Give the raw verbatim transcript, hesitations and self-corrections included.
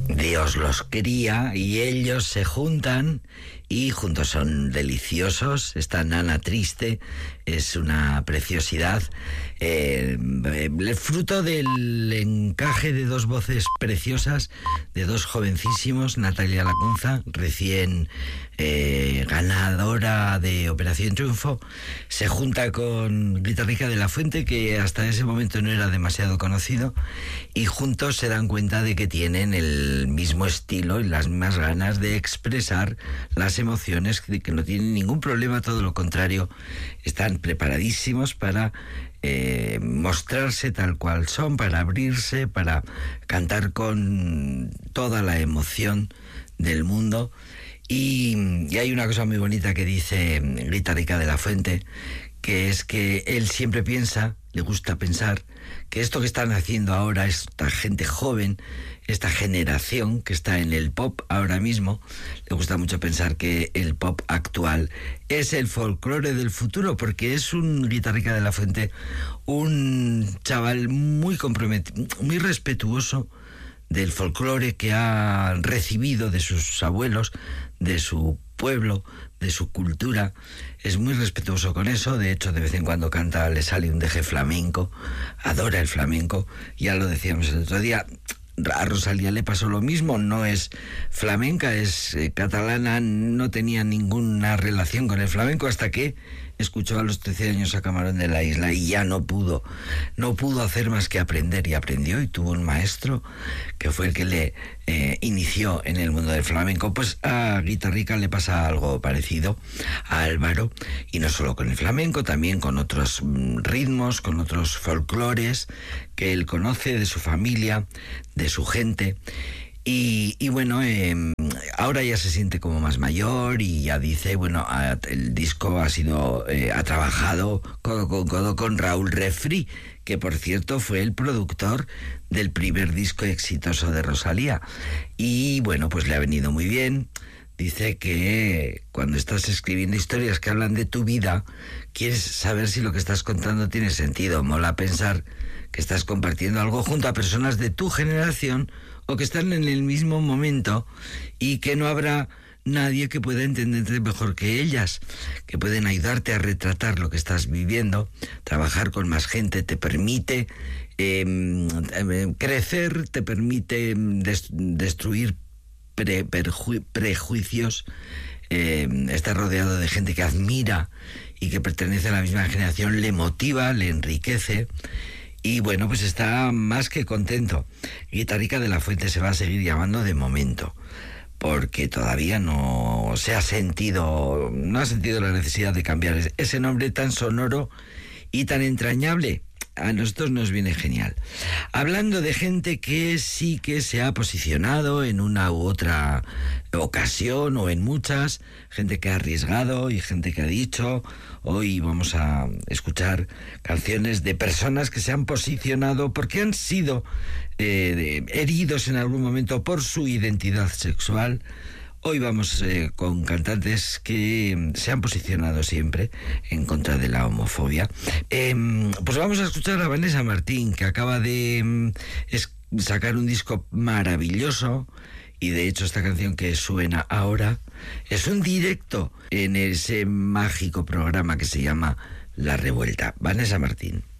Dios los cría y ellos se juntan y juntos son deliciosos. Esta nana triste es una preciosidad, eh, el fruto del encaje de dos voces preciosas, de dos jovencísimos. Natalia Lacunza, recién eh, ganadora de Operación Triunfo, se junta con Guitarrica de la Fuente, que hasta ese momento no era demasiado conocido, y juntos se dan cuenta de que tienen el mismo estilo y las mismas ganas de expresar las emociones, que no tienen ningún problema, todo lo contrario, están preparadísimos para eh, mostrarse tal cual son, para abrirse, para cantar con toda la emoción del mundo. Y, y hay una cosa muy bonita que dice Guitarrica de la Fuente, que es que él siempre piensa, le gusta pensar, que esto que están haciendo ahora, esta gente joven, esta generación que está en el pop ahora mismo, le gusta mucho pensar que el pop actual es el folclore del futuro, porque es un Guitarrica de la Fuente, un chaval muy comprometido, muy respetuoso del folclore que ha recibido de sus abuelos, de su pueblo, de su cultura. Es muy respetuoso con eso. De hecho, de vez en cuando canta, le sale un deje flamenco, adora el flamenco. Ya lo decíamos el otro día, a Rosalía le pasó lo mismo, no es flamenca, es eh, catalana, no tenía ninguna relación con el flamenco hasta que escuchó a los trece años a Camarón de la Isla y ya no pudo, no pudo hacer más que aprender, y aprendió y tuvo un maestro que fue el que le eh, inició en el mundo del flamenco. Pues a Guitarrica le pasa algo parecido, a Álvaro, y no solo con el flamenco, también con otros ritmos, con otros folclores que él conoce de su familia, de su gente. Y, y bueno, eh, ahora ya se siente como más mayor y ya dice, bueno, a, el disco ha sido, eh, ha trabajado codo con codo con Raúl Refri, que por cierto fue el productor del primer disco exitoso de Rosalía. Y bueno, pues le ha venido muy bien. Dice que cuando estás escribiendo historias que hablan de tu vida, quieres saber si lo que estás contando tiene sentido. Mola pensar que estás compartiendo algo junto a personas de tu generación o que están en el mismo momento y que no habrá nadie que pueda entenderte mejor que ellas, que pueden ayudarte a retratar lo que estás viviendo. Trabajar con más gente te permite eh, crecer, te permite des- destruir pre- perju- prejuicios, eh, estar rodeado de gente que admira y que pertenece a la misma generación, le motiva, le enriquece. Y bueno, pues está más que contento. Guitarrica de la Fuente se va a seguir llamando de momento, porque todavía no se ha sentido, no ha sentido la necesidad de cambiar ese nombre tan sonoro y tan entrañable. A nosotros nos viene genial. Hablando de gente que sí que se ha posicionado en una u otra ocasión o en muchas, gente que ha arriesgado y gente que ha dicho, hoy vamos a escuchar canciones de personas que se han posicionado porque han sido eh, heridos en algún momento por su identidad sexual. Hoy vamos eh, con cantantes que se han posicionado siempre en contra de la homofobia. Eh, pues vamos a escuchar a Vanessa Martín, que acaba de eh, sacar un disco maravilloso, y de hecho esta canción que suena ahora es un directo en ese mágico programa que se llama La Revuelta. Vanessa Martín.